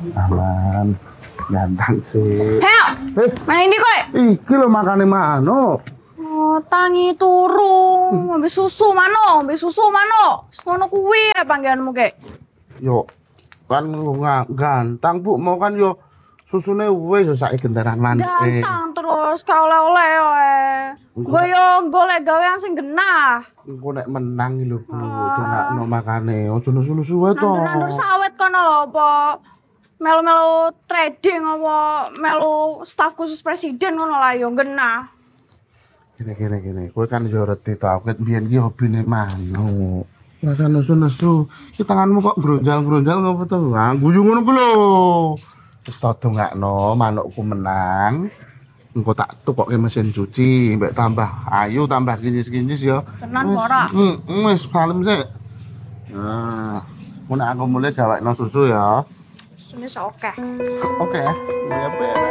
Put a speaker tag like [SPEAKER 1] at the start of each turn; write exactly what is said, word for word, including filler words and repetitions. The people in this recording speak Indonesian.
[SPEAKER 1] Aman. Ganteng sih.
[SPEAKER 2] Heo,
[SPEAKER 1] Eh,
[SPEAKER 2] mana ini kowe?
[SPEAKER 1] iki lho makane mano.
[SPEAKER 2] Oh, tangi turu, ngombe susu mano, ngombe susu mano. Ngono kuwi ya panggilanmu kek.
[SPEAKER 1] Yo kan nggak ganteng Bu, mau kan yo susune wis sak gendaran manis.
[SPEAKER 2] Ganteng terus ka oleh-oleh wae. Gue yo golek gawean sing genah.
[SPEAKER 1] Engko nek menang iki lho Bu, dongakno makane ojo nusu-nusu wae to.
[SPEAKER 2] Nandur-nandur sawit kono lho apa melu-melu trading apa melu staf khusus presiden ngono lah yo genah.
[SPEAKER 1] Gini gini gini, kowe kan yo reti to, aku ket biyen iki hobine manuk. Rasa nesu-nesu, ki tanganmu kok gronjal-gronjal ngopo to? Ah, guyu ngono ku lho. Wis to dongakno manukku menang. Engko tak tukokke mesin cuci, mbek tambah ayu, tambah kinyis-kinyis ya.
[SPEAKER 2] Tenan ora?
[SPEAKER 1] Hmm, wis salim sik. Nah, mun aku mulai gawekno susu ya.
[SPEAKER 2] Sune sok akeh.
[SPEAKER 1] Oke, ya.